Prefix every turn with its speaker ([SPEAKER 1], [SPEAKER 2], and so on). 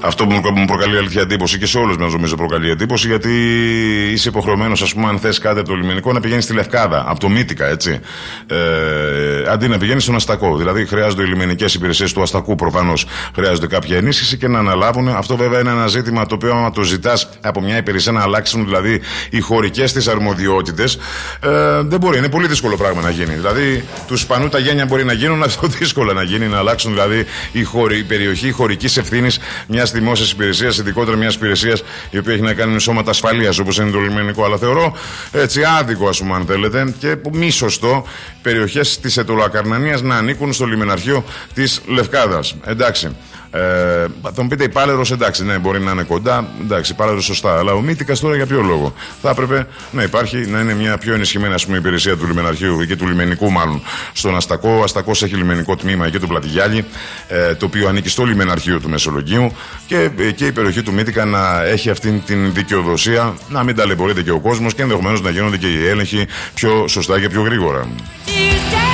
[SPEAKER 1] Αυτό που μου προκαλεί αλήθεια εντύπωση και σε όλους μας νομίζω προκαλεί εντύπωση, γιατί είσαι υποχρεωμένος, ας πούμε, αν θες κάτι από το λιμενικό, να πηγαίνεις στη Λευκάδα, από το Μύτικα, έτσι. Αντί να πηγαίνεις στον Αστακό. Δηλαδή χρειάζονται οι λιμενικές υπηρεσίες του Αστακού, προφανώς χρειάζονται κάποια ενίσχυση και να αναλάβουν. Αυτό βέβαια είναι ένα ζήτημα το οποίο, άμα το ζητάς από μια υπηρεσία να αλλάξουν δηλαδή οι χωρικές της αρμοδιότητες, δεν μπορεί. Είναι πολύ δύσκολο πράγμα να γίνει. Δηλαδή, του Σπανού τα γένια μπορεί να γίνουν, αυτό δύσκολο να γίνει, να αλλάξουν δηλαδή η περιοχή χωρικής ευθύνης μιας δημόσιας υπηρεσίας, ειδικότερα μιας υπηρεσίας η οποία έχει να κάνει με σώματα ασφαλείας, όπως είναι το λιμενικό. Αλλά θεωρώ έτσι άδικο, ας πούμε, αν θέλετε, και μη σωστό περιοχές της Αιτωλοακαρνανίας να ανήκουν στο λιμεναρχείο της Λευκάδας. Εντάξει. Θα μου πείτε Υπάλερος, εντάξει, ναι, μπορεί να είναι κοντά, εντάξει, Υπάλερος σωστά. Αλλά ο Μύτικας τώρα για ποιο λόγο? Θα έπρεπε να υπάρχει, να είναι μια πιο ενισχυμένη, ας πούμε, υπηρεσία του λιμεναρχείου και του λιμενικού, μάλλον, στον Αστακό. Ο Αστακός έχει λιμενικό τμήμα εκεί του Πλατιγιάλη, το οποίο ανήκει στο λιμεναρχείο του Μεσολογγίου, και η περιοχή του Μύτικα να έχει αυτή την δικαιοδοσία, να μην ταλαιπωρείται και ο κόσμος και ενδεχομένως να γίνονται και οι έλεγχοι πιο σωστά και πιο γρήγορα.